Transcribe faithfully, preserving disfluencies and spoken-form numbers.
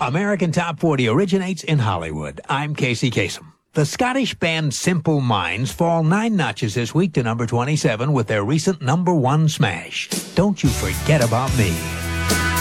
American Top forty originates in Hollywood. I'm Casey Kasem. The Scottish band Simple Minds fall nine notches this week to number twenty-seven with their recent number one smash, Don't You Forget About Me.